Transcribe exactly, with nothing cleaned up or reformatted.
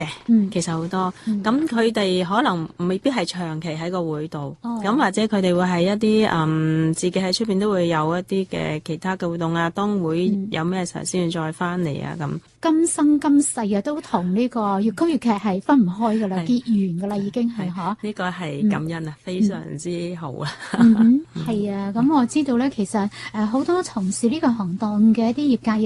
嗯， 其實好多，咁佢哋可能未必係長期喺個會度，咁、哦、或者佢哋會係一啲嗯自己喺出邊都會有一啲嘅其他嘅活動啊，當會有咩時候先至再翻嚟啊咁。 今生今世啊，都同呢個粵曲粵劇係分唔開噶啦，結緣噶啦，已經係嗬。 呢個係感恩啊、嗯，非常之好啊。 嗯哼，係啊，咁我知道咧，其實誒好多從事呢個行當嘅一啲業界